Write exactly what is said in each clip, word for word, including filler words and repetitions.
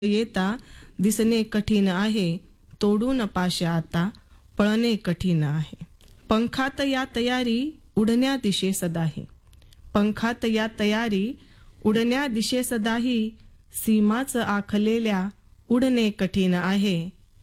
येता दिसणे कठीण आहे, तोडून पाश आता पळणे कठीण आहे. पंखात या तयारी उडण्या दिशे सदाही, पंखात या तयारी उडण्या दिशे सदाही, सीमाच आखलेल्या उडणे कठीण आहे,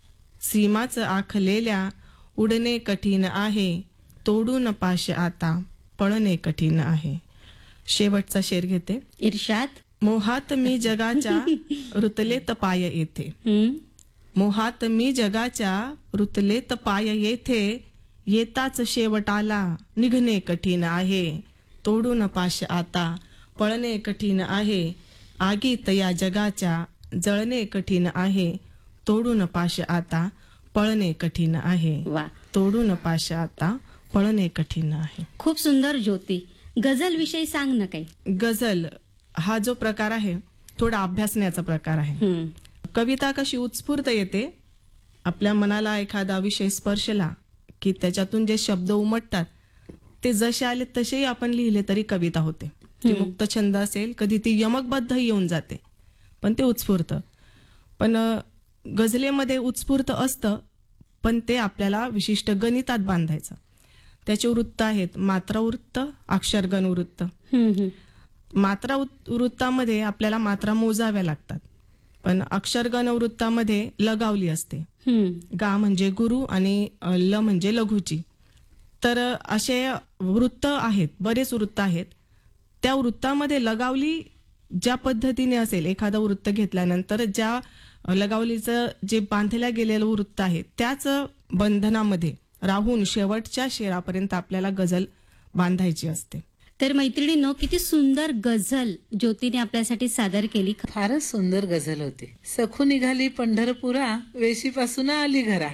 सीमाच आखलेल्या उडणे कठीण आहे, तोडून पाश आता पळणे कठीण आहे. शेवटचा शेर घेते. इर्शाद. मोहात मी जगाच्या रुतलेत पाय येथे, हम्म. मोहात मी जगाच्या रुतलेत पाय येथे, येताच शेवटाला निघणे कठीण आहे, तोडून पाश आता पळणे कठीण आहे. आगीत या जगाच्या जळणे कठीण आहे, तोडून पाश आता पळणे कठीण आहे. वा, तोडून पाश आता पळणे कठीण आहे. खूप सुंदर. ज्योती, गझल विषयी सांग ना काही. गझल हा जो प्रकार आहे थोडा अभ्यासण्याचा प्रकार आहे. हम्म. कविता कशी उत्स्फूर्त येते, आपल्या मनाला एखादा विषय स्पर्शला की त्याच्यातून जे शब्द उमटतात ते जसे आले तसेही आपण लिहिले तरी कविता होते. ती मुक्त छंद असेल, कधी ती यमकबद्ध येऊन जाते, पण ते उत्स्फूर्त. पण अ, गझलेमध्ये उत्स्फूर्त असतं, पण ते आपल्याला विशिष्ट गणितात बांधायचं. त्याचे वृत्त आहेत, मात्रा वृत्त, अक्षरगण वृत्त. हम्म, हम्म. मात्रा उत- वृत्तामध्ये आपल्याला मात्रा मोजाव्या लागतात, पण अक्षरगण वृत्तामध्ये लगावली असते. हम्म. गा म्हणजे गुरु आणि अ, ल म्हणजे लघुची. तर अ, असे वृत्त आहेत, बरेच वृत्त आहेत. त्या वृत्तामध्ये लगावली ज्या पद्धतीने असेल, एखादं वृत्त घेतल्यानंतर ज्या अ, लगावलीचं जे बांधल्या गेलेलं वृत्त आहे त्याच बंधनामध्ये राहून शेवटच्या शेरापर्यंत आपल्याला गझल बांधायची असते. तर मैत्रिणींनो, किती सुंदर गझल ज्योतीने आपल्यासाठी सादर केली. फारच सुंदर गझल होती. सखू निघाली पंढरपुरा, वेशीपासून आली घरा.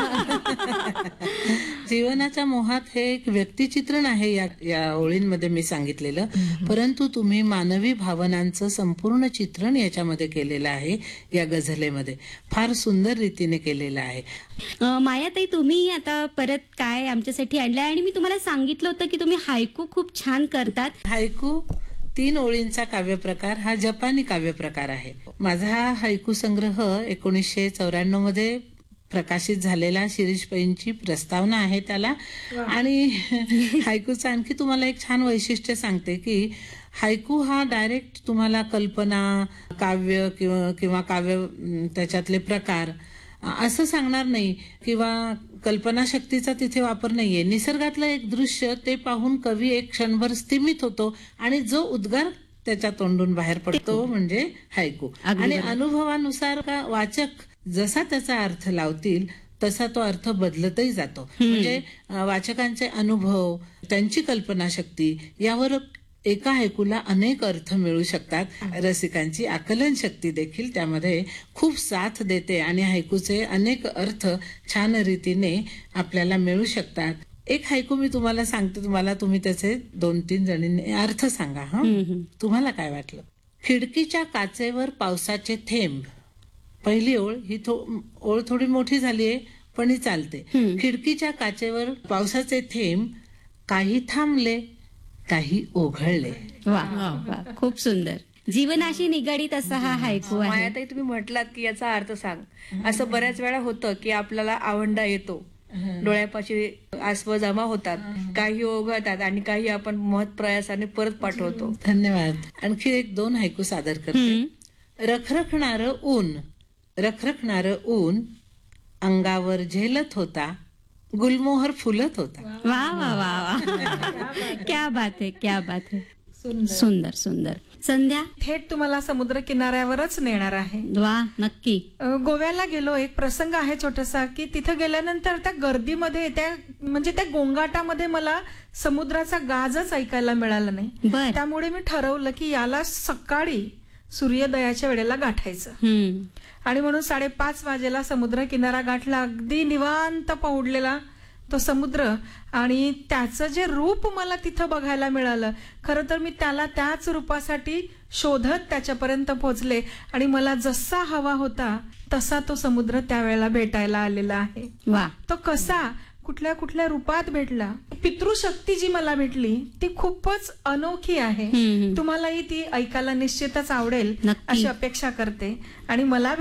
जीवनाच्या मोहात हे एक व्यक्तिचित्रण आहे या या ओळींमध्ये मी सांगितलेलं, परंतु तुम्ही मानवी भावनांचं संपूर्ण चित्रण याच्यामध्ये केलेलं आहे. या गझलेमध्ये फार सुंदर रीतीने केलेलं आहे. अं, मायाताई, तुम्ही आता परत काय आमच्यासाठी आणलंय, आणि मी तुम्हाला सांगितलं होतं की तुम्ही हायकू खूप छान करतात. हायकू तीन ओळींचा काव्यप्रकार हा जपानी काव्यप्रकार आहे. माझा हा हायकू संग्रह एकोणीसशे चौऱ्याण्णव मध्ये प्रकाशित झालेला शिरीष पैंची प्रस्तावना आहे त्याला. आणि हायकूचं आणखी तुम्हाला एक छान वैशिष्ट्य सांगते की हायकू हा डायरेक्ट तुम्हाला कल्पना, काव्य किंवा किंवा काव्य अं, त्याच्यातले प्रकार असं सांगणार नाही, किंवा कल्पनाशक्तीचा तिथे वापर नाहीये. निसर्गातलं एक दृश्य ते पाहून कवी एक क्षणभर स्थिमित होतो आणि जो उद्गार त्याच्या तोंडून बाहेर पडतो म्हणजे हायकू. आणि अनुभवानुसार का वाचक जसा त्याचा अर्थ लावतील तसा तो अर्थ बदलतही जातो. म्हणजे अं, वाचकांचे अनुभव, त्यांची कल्पनाशक्ती यावर एका हायकूला अनेक अर्थ मिळू शकतात. रसिकांची आकलन शक्ती देखील त्यामध्ये खूप साथ देते आणि हायकूचे अनेक अर्थ छान रीतीने आपल्याला मिळू शकतात. एक हायकू मी तुम्हाला सांगते, तुम्हाला तुम्ही त्याचे दोन तीन जणींनी अर्थ सांगा. हा, तुम्हाला काय वाटलं? खिडकीच्या काचेवर पावसाचे थेंब. पहिली ओळ ही थो ओळ थोडी मोठी झालीये पण ही चालते. खिडकीच्या काचेवर पावसाचे थेंब, काही थांबले काही ओघळले. वा वा, खूप सुंदर. जीवनाशी निगडीत असा हा हायकू आहे. मायाताई, तुम्ही म्हटलात की याचा अर्थ सांग. असं बऱ्याच वेळा होतं की आपल्याला आवंडा येतो, डोळ्यापाशी आसव जमा होतात, काही ओघळतात आणि काही आपण महत् प्रयासाने परत पाठवतो. धन्यवाद. आणखी एक दोन हायकू सादर करते. रखरखणार ऊन, रखरखणार ऊन अंगावर झेलत होता, गुलमोहर फुलत होता. वा वा वा वा, क्या बात है, क्या बात है. सुंदर सुंदर. संध्या. थेट तुम्हाला समुद्र किनाऱ्यावरच नेणार आहे. वा, नक्की. अ, गोव्याला गेलो. एक प्रसंग आहे छोटासा की तिथं गेल्यानंतर त्या गर्दीमध्ये, त्या म्हणजे त्या गोंगाटामध्ये मला समुद्राचा गाजच ऐकायला मिळाला नाही. बर. त्यामुळे मी ठरवलं की याला सकाळी सूर्योदयाच्या वेळेला गाठायचं. हम्म. आणि म्हणून साडेपाच वाजेला समुद्र किनारा गाठला. अगदी निवांत पौडलेला तो समुद्र, आणि त्याचं जे रूप मला तिथं बघायला मिळालं. खरं तर मी त्याला त्याच रूपासाठी शोधत त्याच्यापर्यंत पोहोचले, आणि मला जसा हवा होता तसा तो समुद्र त्यावेळेला भेटायला आलेला आहे. वा. तो कसा, कुठल्या कुठल्या रूपात भेटला. पितृशक्ती जी मला भेटली ती खूपच अनोखी आहे. हम्म. तुम्हालाही ती ऐकायला निश्चितच आवडेल नक्की. अशी अपेक्षा करते. आणि मला